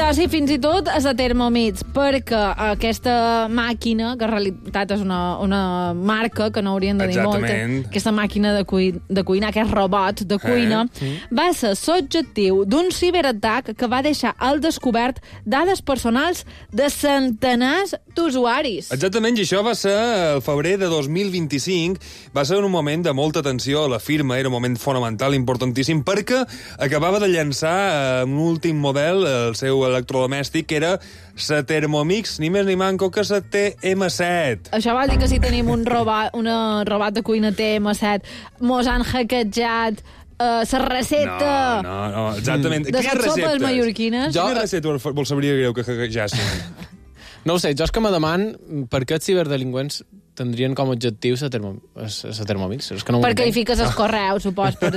sí, fins i tot a la Thermomix, perquè aquesta màquina, que en realitat és una marca que no haurien de dir molt, aquesta màquina de cuinar, aquest robot de cuina, va ser l'objectiu d'un ciberatac que va deixar al descobert dades personals de centenars d'usuaris. Exactament, i això va ser el febrer de 2025. Va ser un moment de molta atenció a la firma, era un moment fonamental, importantíssim, perquè acabava de llançar un últim model, el seu electrodomèstic, que era la Thermomix, ni més ni manco que la TM7. Això vol dir que si tenim un robot de cuina TM7, mos han hackejat la recepta... No, exactament. De les sopes mallorquines. Quina recepta vols saber greu que hackejassin? No ho sé, jo és que me deman per què els ciberdelinqüents tindrien com a objectiu la Thermomix. És que no perquè hi fiques el correu, supos, per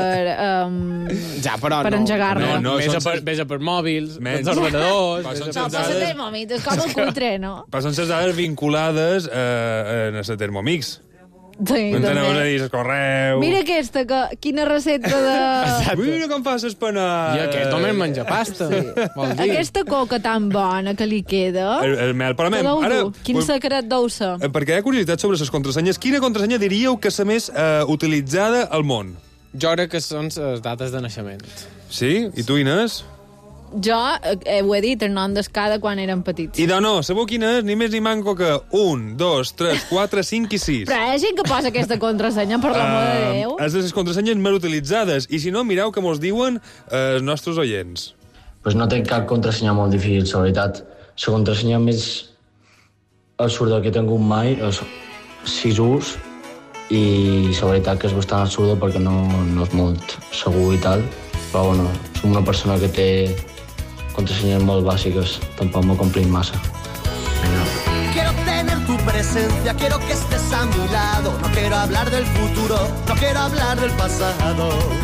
engegar-lo. Veja per mòbils, per ordenadors... No, per la Thermomix, és com el cutre, no? Passen les dades vinculades a la Thermomix. Sí, m'enteneu a dir el correu... Mira aquesta, quina recepta de... Mira com fas espanat! I aquest home menja pasta. Aquesta coca tan bona que li queda... El mel, però ara... Quin secret deu ser? Perquè hi ha curiositat sobre les contrasenyes. Quina contrasenya diríeu que és la més utilitzada al món? Jo crec que són les dates de naixement. Sí? I tu, Inés? Jo ho he dit, el nom d'escada quan érem petits. I no, sabeu quina és? Ni més ni manco que 1, 2, 3, 4, 5 i 6. Però hi ha gent que posa aquesta contrasenya, per l'amor de Déu. És de les contrasenyes més utilitzades. I si no, mireu que mos diuen els nostres oients. Pues no tenc cap contrasenya molt difícil, la veritat. La contrasenya més absurda que he tingut mai és 6 ús, i la veritat que és bastant absurda perquè no és molt segur i tal. Però bueno, som una persona que té contrasenyes molt bàsiques, tampoc m'ho complim massa. Venga. Quiero tener tu presencia, quiero que estés a mi lado. No quiero hablar del futuro, no quiero hablar del pasado.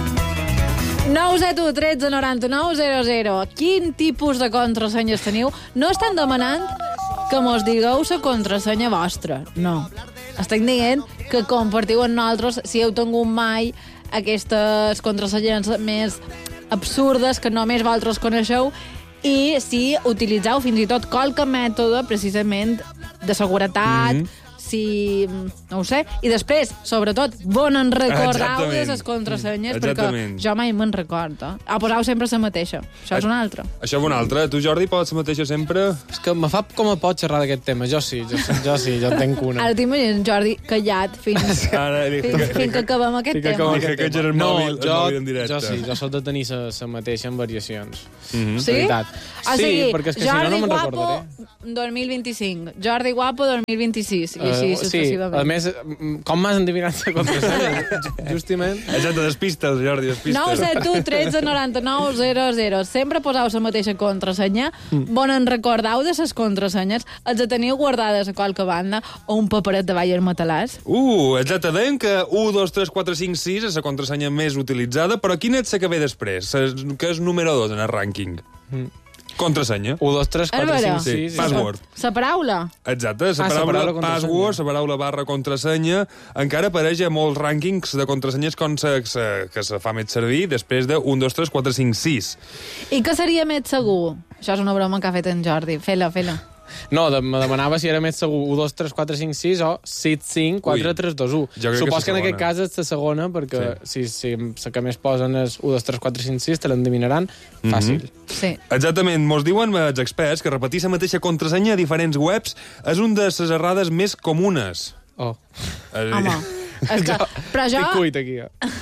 971 13 99 00. Quin tipus de contrasenyes teniu? No estan demanant que mos digueu la contrasenya vostra, no. Estic dient que compartiu amb nosaltres si heu tingut mai aquestes contrasenyes més absurdes que només vosaltres coneixeu i si utilitzeu fins i tot qualque mètode precisament de seguretat, si... no ho sé. I després, sobretot, bon en recordeu de les contrasenyes, perquè jo mai me'n recordo. Poseu sempre la mateixa. Això és una altra. Això és una altra. Tu, Jordi, pots la mateixa sempre? És que me fa com a pot xerrar d'aquest tema. Jo sí, jo tenc una. Ara t'imagines, Jordi, callat fins que acabem aquest tema. Jo sí, jo soc de tenir la mateixa en variacions. Sí? Sí, perquè és que si no, no me'n recordaré. 2025, Jordi Guapo 2026 i així successivament. A més, com m'has endivinat la contrasenya? Justament. Exacte, despista'ls, Jordi, despista'ls. 971 13 99 00. Sempre poseu la mateixa contrasenya. Bon en recordeu de les contrasenyes. Els teniu guardades a qualque banda o un paperet de Bayer Matalàs? Exacte, dèiem que 1, 2, 3, 4, 5, 6 és la contrasenya més utilitzada, però quina és la que ve després? Que és número 2 en el rànquing. Contrasenya. 1, 2, 3, 4, 5, 6. Password. La paraula. Exacte, la paraula password, la paraula barra contrasenya, encara apareix a molts rànquings de contrasenyes com que se fa més servir després de 1, 2, 3, 4, 5, 6. I què seria més segur? Això és una broma que ha fet en Jordi. Fela. No, me demanava si era més segur 1, 2, 3, 4, 5, 6 o 6, 5, 4, 3, 2, 1. Supos que en aquest cas és la segona, perquè si la que més posen és 1, 2, 3, 4, 5, 6, te l'endevinaran fàcil. Sí. Exactament. Mos diuen els experts que repetir la mateixa contrasenya a diferents webs és una de les errades més comunes. Home, però jo... Estic cuit aquí.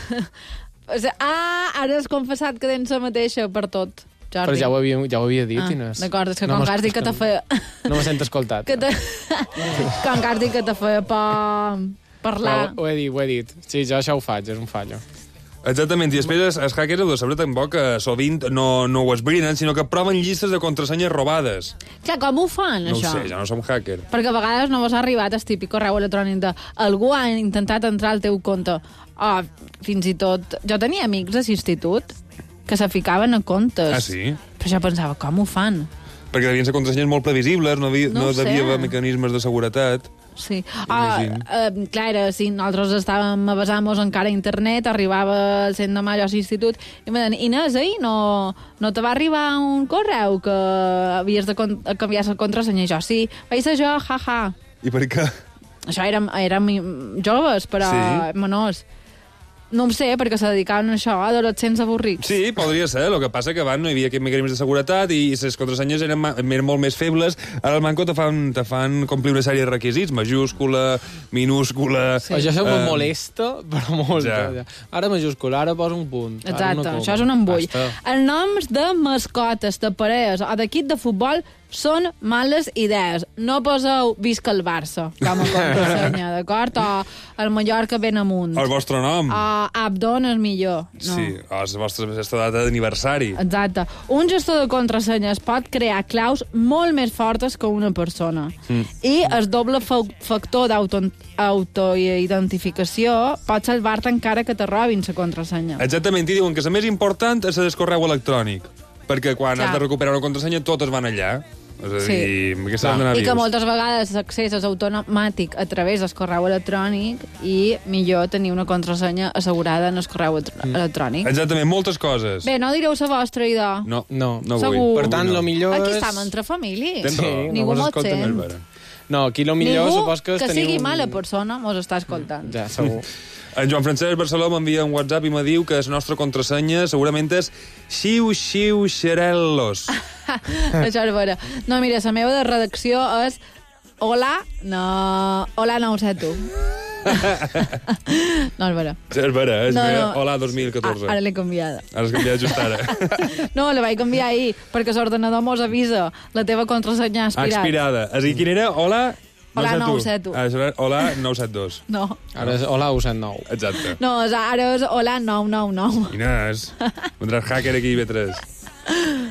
Ara has confessat que tens la mateixa per tot. Jordi. Però ja ho havia dit, Inés. D'acord, és que com que has dit que te feia... No me sent escoltat. Com que has dit que te feia por parlar... Ho he dit. Sí, jo això ho faig, és un fallo. Exactament, i després els hackers heu de saber tampoc que sovint no ho esbrinen, sinó que proven llistes de contrasenyes robades. Clar, com ho fan, això? No ho sé, jo no som hacker. Perquè a vegades no vos ha arribat el típic correu electrònic de algú ha intentat entrar al teu compte. Fins i tot... Jo tenia amics a l'institut que se ficaven a comptes. Ah, sí? Però jo pensava, com ho fan? Perquè devien ser contrasenyes molt previsibles, no devia haver mecanismes de seguretat. Sí. Imagino. Sí, nosaltres estàvem a basar-nos encara a internet, arribava el 100 de maig a l'institut, i em deien, Inés, no te va arribar un correu que havies de canviar la contrasenya? I jo, sí, vaig ser jo, jaja. I per què? Això érem joves, però menors. No ho sé, perquè se dedicaven a això, adolescents avorrits. Sí, podria ser. El que passa que abans no hi havia aquests mecanismes de seguretat i les contrasenyes eren molt més febles. Ara al Manco te fan complir una sèrie de requisits, majúscula, minúscula... Sí. Això se'm molesta, però molt. Ja. Ara majúscula, ara posa un punt. Exacte, això és un embull. Els noms de mascotes, de parelles o d'equip de futbol són males idees. No poseu visca el Barça, com a contrasenya, d'acord? O el Mallorca ben amunt. El vostre nom. O Abdon és millor. No. Sí, o la vostra data d'aniversari. Exacte. Un gestor de contrasenyes pot crear claus molt més fortes que una persona. I el doble factor d'autoidentificació pot salvar-te encara que te robin la contrasenya. Exactament, i diuen que la més important és el correu electrònic, perquè quan has de recuperar una contrasenya totes van allà. És a dir, i que moltes vegades l'accés és automàtic a través del correu electrònic i millor tenir una contrasenya assegurada en el correu electrònic. Exactament, moltes coses. Bé, no direu la vostra, idò? No vull. Per tant, lo millor aquí és... estem entre famílies. Sí, ningú mos sent. No, aquí lo millor ningú supos que és tenir sigui mala persona mos està escoltant. Ja, segur. En Joan Francesc Barceló m'envia un WhatsApp i me diu que la nostra contrasenya segurament és xiu-xiu-xerellos. Això és vera. No, mira, la meva de redacció és hola 971. No, és vera. És vera, és vera. Hola 2014. Ara l'he canviada. Ara l'has canviat just ara. No, la vaig canviar ahir, perquè l'ordenador mos avisa la teva contrasenya expirada. És a dir, quina era? Hola 971. Hola 972. No. Ara és hola 179. Exacte. No, ara és hola 999. Inés, vendràs hacker aquí, B3.